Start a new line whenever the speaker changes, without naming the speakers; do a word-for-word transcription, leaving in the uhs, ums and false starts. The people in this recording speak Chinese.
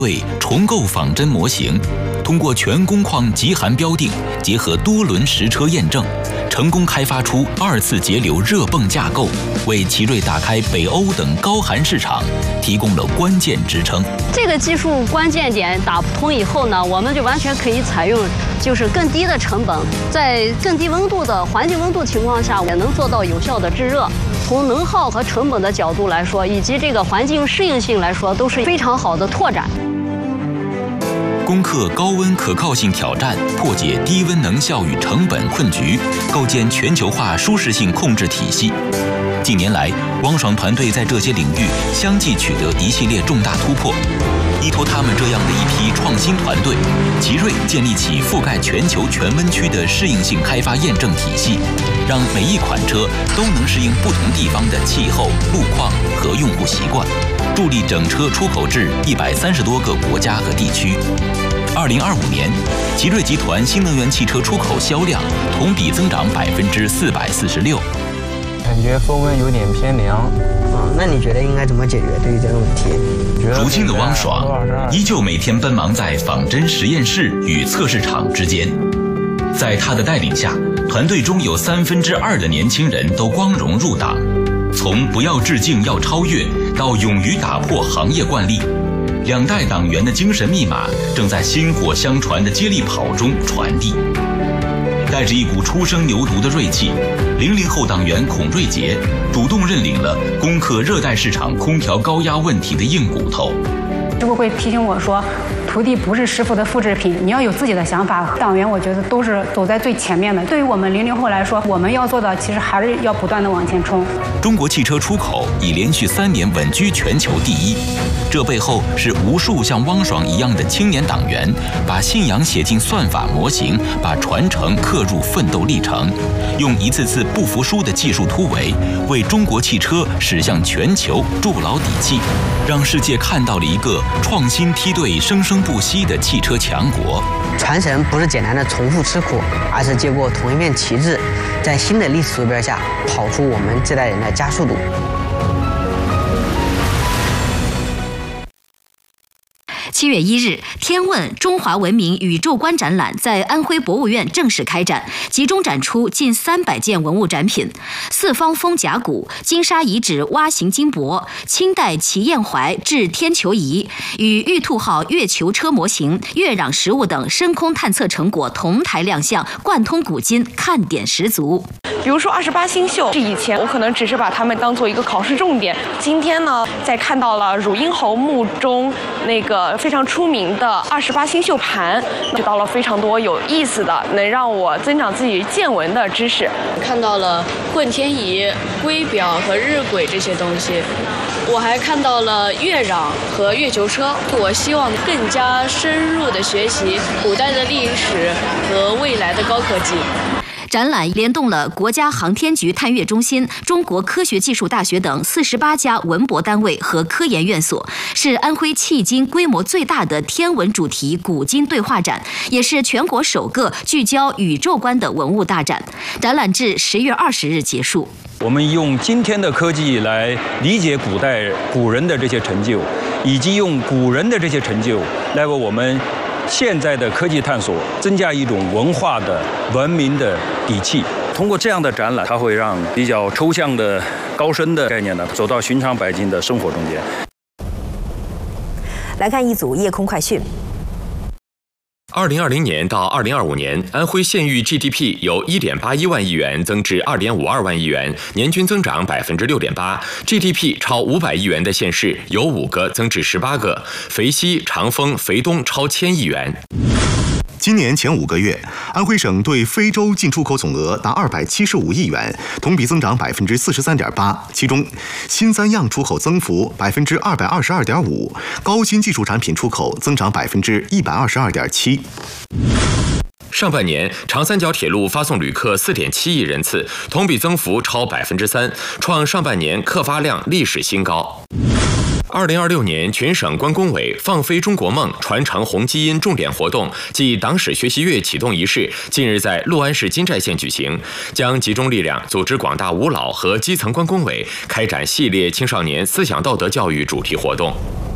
为重构仿真模型，通过全工况极寒标定，结合多轮实车验证，成功开发出二次节流热泵架构，为奇瑞打开北欧等高寒市场提供了关键支撑。
这个技术关键点打通以后呢，我们就完全可以采用就是更低的成本，在更低温度的环境温度情况下，也能做到有效的制热。从能耗和成本的角度来说，以及这个环境适应性来说，都是非常好的拓展。
攻克高温可靠性挑战，破解低温能效与成本困局，构建全球化舒适性控制体系。近年来，汪爽团队在这些领域相继取得一系列重大突破。依托他们这样的一批创新团队，奇瑞建立起覆盖全球全温区的适应性开发验证体系，让每一款车都能适应不同地方的气候、路况和用户习惯，助力整车出口至一百三十多个国家和地区。二零二五年，奇瑞集团新能源汽车出口销量同比增长百分之四百四十六。
感觉风温有点偏凉。
嗯，那你觉得应该怎么解决对于这个问题？
如今的汪爽依旧每天奔忙在仿真实验室与测试场之间，在他的带领下，团队中有三分之二的年轻人都光荣入党。从不要致敬要超越到勇于打破行业惯例，两代党员的精神密码正在薪火相传的接力跑中传递。带着一股初生牛犊的锐气，零零后党员孔瑞杰主动认领了攻克热带市场空调高压问题的硬骨头。
师傅会提醒我说，徒弟不是师傅的复制品，你要有自己的想法。党员我觉得都是走在最前面的。对于我们零零后来说，我们要做的其实还是要不断的往前冲。
中国汽车出口已连续三年稳居全球第一，这背后是无数像汪爽一样的青年党员，把信仰写进算法模型，把传承刻入奋斗历程，用一次次不服输的技术突围，为中国汽车驶向全球筑牢底气，让世界看到了一个创新梯队生生不息的汽车强国。
传承不是简单的重复吃苦，而是接过同一面旗帜，在新的历史坐标下跑出我们这代人的加速度。
七月一日，天问中华文明宇宙观展览在安徽博物院正式开展，集中展出近三百件文物展品，四方风甲骨、金沙遗址蛙形金箔、清代齐彦怀制天球仪与玉兔号月球车模型、月壤实物等深空探测成果同台亮相，贯通古今，看点十足。
比如说二十八星宿，是以前我可能只是把它们当做一个考试重点，今天呢，在看到了汝阴侯墓中那个非常出名的二十八星宿盘，学到了非常多有意思的，能让我增长自己见闻的知识。
看到了混天仪、圭表和日晷这些东西，我还看到了月壤和月球车。我希望更加深入的学习古代的历史和未来的高科技。
展览联动了国家航天局探月中心、中国科学技术大学等四十八家文博单位和科研院所，是安徽迄今规模最大的天文主题古今对话展，也是全国首个聚焦宇宙观的文物大展。展览至十月二十日结束。
我们用今天的科技来理解古代古人的这些成就，以及用古人的这些成就来为我们现在的科技探索增加一种文化的文明的底气。通过这样的展览，它会让比较抽象的高深的概念呢走到寻常百姓的生活中间。
来看一组夜空快讯。
二零二零年到二零二五年，安徽县域 G D P 由一点八一万亿元增至二点五二万亿元，年均增长百分之六点八。G D P 超五百亿元的县市有五个，增至十八个。肥西、长丰、肥东超千亿元。
今年前五个月，安徽省对非洲进出口总额达二百七十五亿元，同比增长百分之四十三点八。其中，新三样出口增幅百分之二百二十二点五，高新技术产品出口增长百分之一百二十二点七。
上半年，长三角铁路发送旅客 四点七亿人次，同比增幅超百分之三，创上半年客发量历史新高。二零二六年，全省关工委放飞中国梦，传承红基因重点活动暨党史学习月启动仪式近日在六安市金寨县举行，将集中力量组织广大五老和基层关工委开展系列青少年思想道德教育主题活动。